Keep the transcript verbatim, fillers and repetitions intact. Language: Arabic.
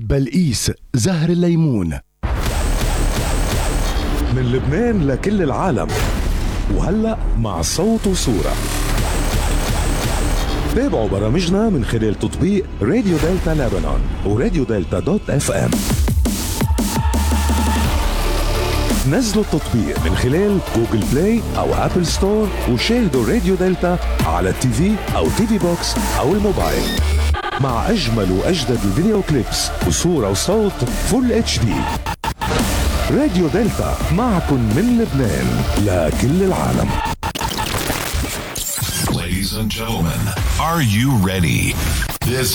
بلقيس زهر الليمون. من لبنان لكل العالم، وهلأ مع صوت وصورة. تابعوا برامجنا من خلال تطبيق راديو دلتا لبنان وراديو دلتا دوت اف ام. نزلوا التطبيق من خلال جوجل بلاي او ابل ستور وشاهدوا راديو دلتا على التي في او تي في بوكس او الموبايل مع اجمل واجدد الفيديو كليبس وصورة وصوت فول اتش دي. راديو دلتا معكم من لبنان لكل العالم. Ladies and gentlemen, are you ready? This